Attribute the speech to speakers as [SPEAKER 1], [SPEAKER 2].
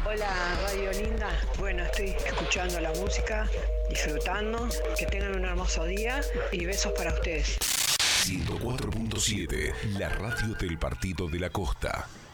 [SPEAKER 1] Hola, Radio Linda. Bueno, estoy escuchando la música, disfrutando. Que tengan un hermoso día y besos para ustedes.
[SPEAKER 2] 104.7, la radio del Partido de la Costa.